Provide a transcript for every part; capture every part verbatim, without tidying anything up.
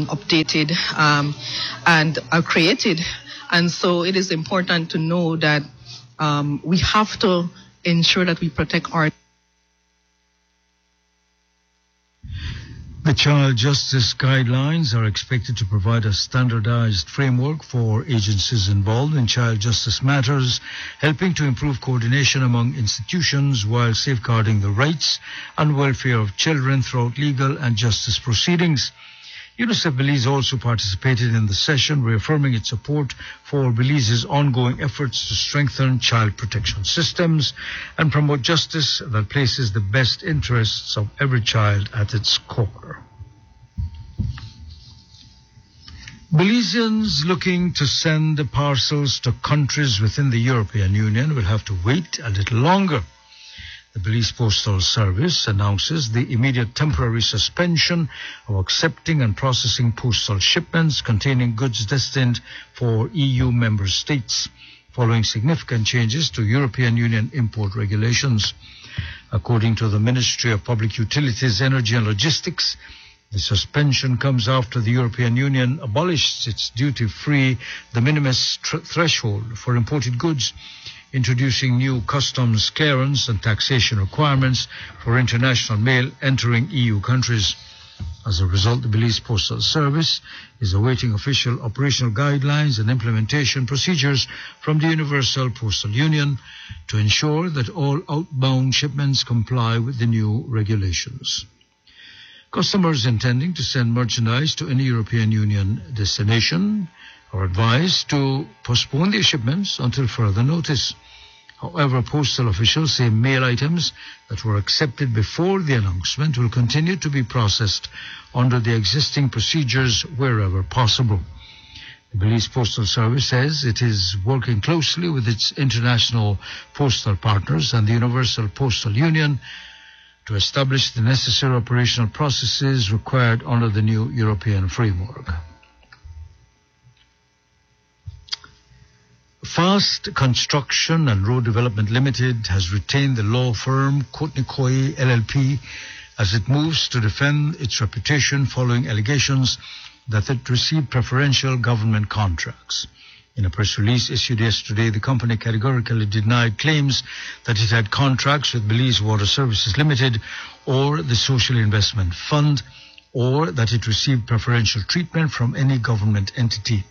being updated um, and are created. And so it is important to know that um, we have to ensure that we protect our... The Child Justice Guidelines are expected to provide a standardized framework for agencies involved in child justice matters, helping to improve coordination among institutions while safeguarding the rights and welfare of children throughout legal and justice proceedings. UNICEF Belize also participated in the session, reaffirming its support for Belize's ongoing efforts to strengthen child protection systems and promote justice that places the best interests of every child at its core. Belizeans looking to send parcels to countries within the European Union will have to wait a little longer. The Belize Postal Service announces the immediate temporary suspension of accepting and processing postal shipments containing goods destined for E U member states, following significant changes to European Union import regulations. According to the Ministry of Public Utilities, Energy and Logistics, the suspension comes after the European Union abolished its duty-free de minimis tr- threshold for imported goods, introducing new customs clearance and taxation requirements for international mail entering E U countries. As a result, the Belize Postal Service is awaiting official operational guidelines and implementation procedures from the Universal Postal Union to ensure that all outbound shipments comply with the new regulations. Customers intending to send merchandise to any European Union destination are advised to postpone their shipments until further notice. However, postal officials say mail items that were accepted before the announcement will continue to be processed under the existing procedures wherever possible. The Belize Postal Service says it is working closely with its international postal partners and the Universal Postal Union to establish the necessary operational processes required under the new European framework. Fast Construction and Road Development Limited has retained the law firm Kootenai L L P as it moves to defend its reputation following allegations that it received preferential government contracts. In a press release issued yesterday, the company categorically denied claims that it had contracts with Belize Water Services Limited or the Social Investment Fund, or that it received preferential treatment from any government entity.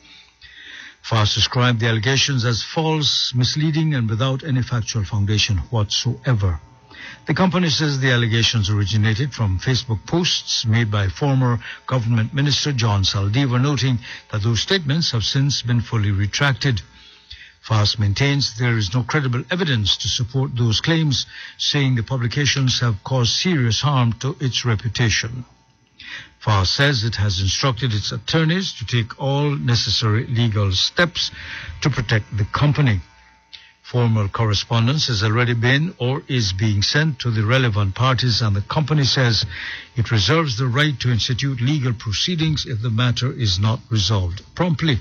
FAST described the allegations as false, misleading, and without any factual foundation whatsoever. The company says the allegations originated from Facebook posts made by former government minister John Saldivar, noting that those statements have since been fully retracted. FAST maintains there is no credible evidence to support those claims, saying the publications have caused serious harm to its reputation. FAST says it has instructed its attorneys to take all necessary legal steps to protect the company. Formal correspondence has already been or is being sent to the relevant parties, and the company says it reserves the right to institute legal proceedings if the matter is not resolved promptly.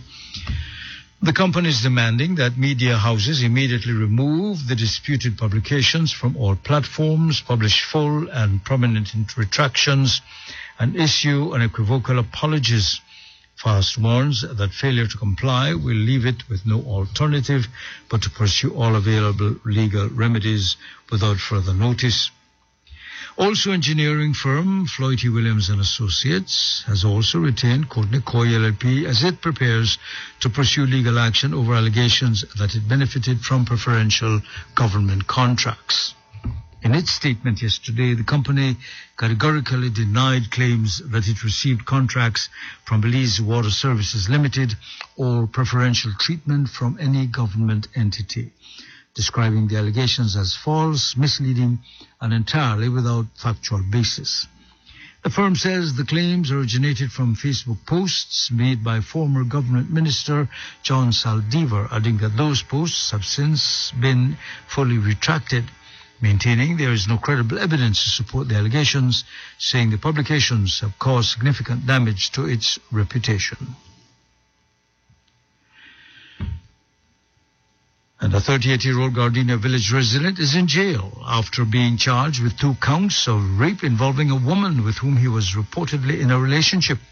The company is demanding that media houses immediately remove the disputed publications from all platforms, publish full and prominent retractions, and issue unequivocal apologies. FAST warns that failure to comply will leave it with no alternative but to pursue all available legal remedies without further notice. Also, engineering firm Floyd Williams and Associates has also retained Kootenai L L P as it prepares to pursue legal action over allegations that it benefited from preferential government contracts. In its statement yesterday, the company categorically denied claims that it received contracts from Belize Water Services Limited or preferential treatment from any government entity, describing the allegations as false, misleading, and entirely without factual basis. The firm says the claims originated from Facebook posts made by former government minister John Saldivar, adding that those posts have since been fully retracted, maintaining there is no credible evidence to support the allegations, saying the publications have caused significant damage to its reputation. And a thirty-eight-year-old Gardenia village resident is in jail after being charged with two counts of rape involving a woman with whom he was reportedly in a relationship.